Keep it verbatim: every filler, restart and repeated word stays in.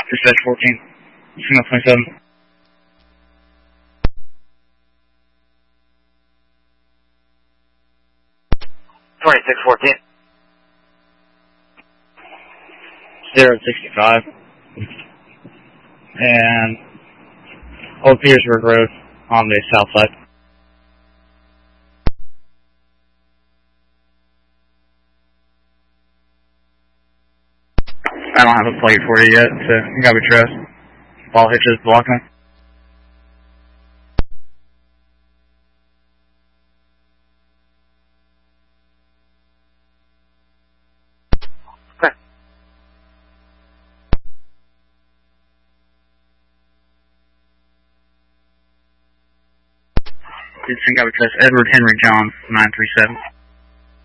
Dispatch fourteen, signal twenty-seven. twenty-six fourteen. zero sixty-five. And Old Petersburg Road on the south side. I don't have a plate for you yet, so you gotta be trust. Ball hitches blocking it. Okay. Did think I would trust Edward Henry John, nine three seven.